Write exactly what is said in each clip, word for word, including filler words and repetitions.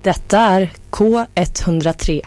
Detta är K ett noll tre.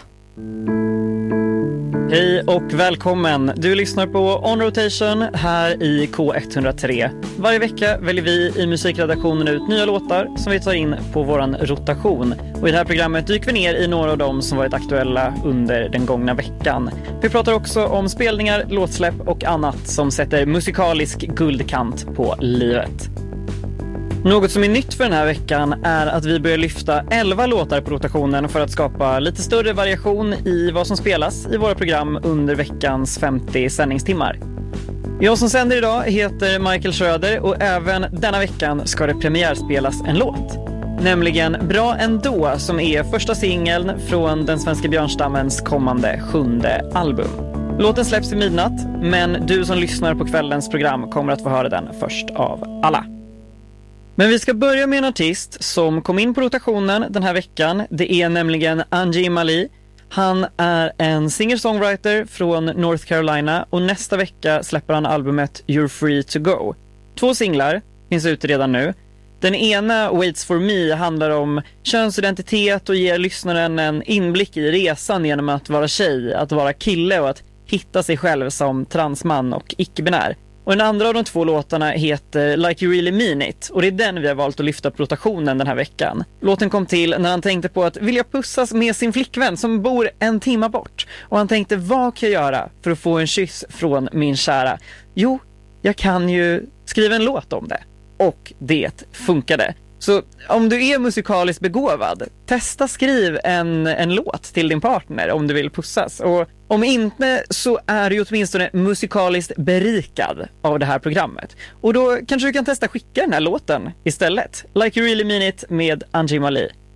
Hej och välkommen! Du lyssnar på On Rotation här i K ett noll tre. Varje vecka väljer vi i musikredaktionen ut nya låtar som vi tar in på våran rotation. Och i det här programmet dyker vi ner i några av dem som varit aktuella under den gångna veckan. Vi pratar också om spelningar, låtsläpp och annat som sätter musikalisk guldkant på livet. Något som är nytt för den här veckan är att vi börjar lyfta elva låtar på rotationen för att skapa lite större variation i vad som spelas i våra program under veckans femtio sändningstimmar. Jag som sänder idag heter Michael Schröder och även denna veckan ska det premiärspelas en låt. Nämligen Bra ändå, som är första singeln från den svenska björnstammens kommande sjunde album. Låten släpps i midnatt, men du som lyssnar på kvällens program kommer att få höra den först av alla. Men vi ska börja med en artist som kom in på rotationen den här veckan. Det är nämligen Anjim Ali. Han är en singer-songwriter från North Carolina och nästa vecka släpper han albumet You're Free to Go. Två singlar finns ute redan nu. Den ena, Waits for Me, handlar om könsidentitet och ger lyssnaren en inblick i resan genom att vara tjej, att vara kille och att hitta sig själv som transman och icke-binär. Och den andra av de två låtarna heter Like You Really Mean It. Och det är den vi har valt att lyfta på rotationen den här veckan. Låten kom till när han tänkte på att vilja pussas med sin flickvän som bor en timme bort. Och han tänkte, vad kan jag göra för att få en kyss från min kära? Jo, jag kan ju skriva en låt om det. Och det funkade. Så om du är musikaliskt begåvad, testa skriv en, en låt till din partner om du vill pussas. Och om inte så är du åtminstone musikaliskt berikad av det här programmet. Och då kanske du kan testa skicka den här låten istället. Like You Really Mean It med Anjim Ali.